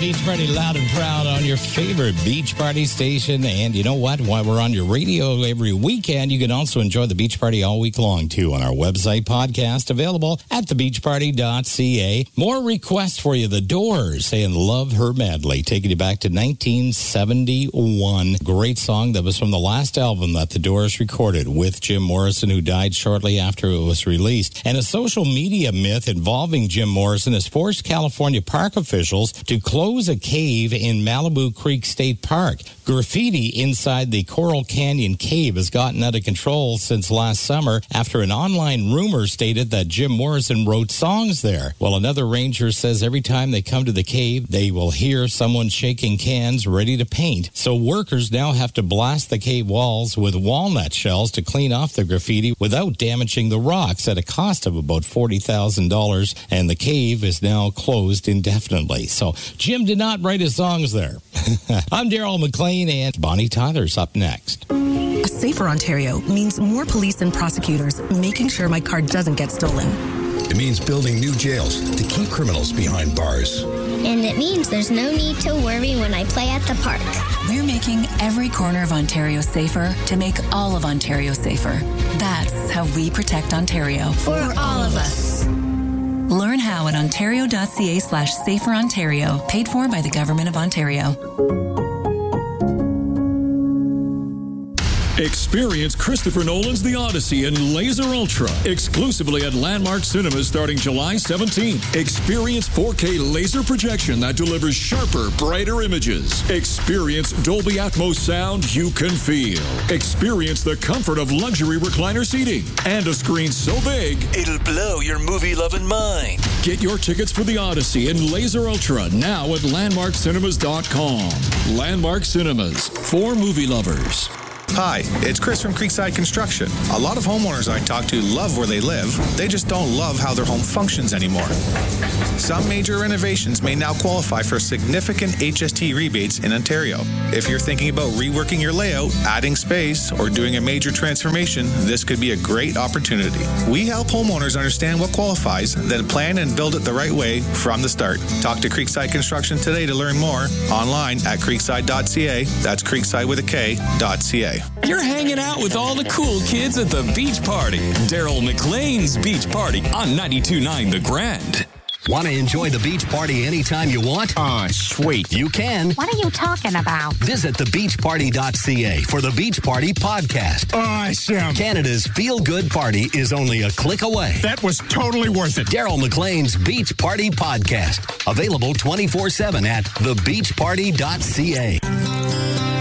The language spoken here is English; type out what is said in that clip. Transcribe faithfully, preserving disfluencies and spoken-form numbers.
Beach Party loud and proud on your favorite Beach Party station. And you know what? While we're on your radio every weekend, you can also enjoy the Beach Party all week long, too, on our website podcast, available at the beach party dot c a. More requests for you. The Doors saying Love Her Madly, taking you back to nineteen seventy-one. Great song that was from the last album that the Doors recorded with Jim Morrison, who died shortly after it was released. And a social media myth involving Jim Morrison has forced California park officials to close a cave in Malibu Creek State Park. Graffiti inside the Coral Canyon cave has gotten out of control since last summer after an online rumor stated that Jim Morrison wrote songs there. Well, another ranger says every time they come to the cave, they will hear someone shaking cans ready to paint. So workers now have to blast the cave walls with walnut shells to clean off the graffiti without damaging the rocks at a cost of about forty thousand dollars. And the cave is now closed indefinitely. So Jim did not write his songs there. I'm Daryl McLean, and Bonnie Tyler's up next. A safer Ontario means more police and prosecutors making sure my car doesn't get stolen. It means building new jails to keep criminals behind bars. And it means there's no need to worry when I play at the park. We're making every corner of Ontario safer to make all of Ontario safer. That's how we protect Ontario. For all of us. Learn how at ontario.ca slash safer Ontario, paid for by the Government of Ontario. Experience Christopher Nolan's The Odyssey in Laser Ultra, exclusively at Landmark Cinemas starting July seventeenth. Experience four K laser projection that delivers sharper, brighter images. Experience Dolby Atmos sound you can feel. Experience the comfort of luxury recliner seating and a screen so big, it'll blow your movie-loving mind. Get your tickets for The Odyssey in Laser Ultra now at landmark cinemas dot com. Landmark Cinemas, for movie lovers. Hi, it's Chris from Creekside Construction. A lot of homeowners I talk to love where they live. They just don't love how their home functions anymore. Some major renovations may now qualify for significant H S T rebates in Ontario. If you're thinking about reworking your layout, adding space, or doing a major transformation, this could be a great opportunity. We help homeowners understand what qualifies, then plan and build it the right way from the start. Talk to Creekside Construction today to learn more. Online at creekside dot c a. That's creekside with a K, dot C A. You're hanging out with all the cool kids at the Beach Party. Daryl McLean's Beach Party on ninety-two point nine The Grand. Want to enjoy the Beach Party anytime you want? Oh, sweet. You can. What are you talking about? Visit the beach party dot c a for the Beach Party podcast. Awesome. Canada's feel-good party is only a click away. That was totally worth it. Daryl McLean's Beach Party podcast. Available twenty-four seven at the beach party dot c a.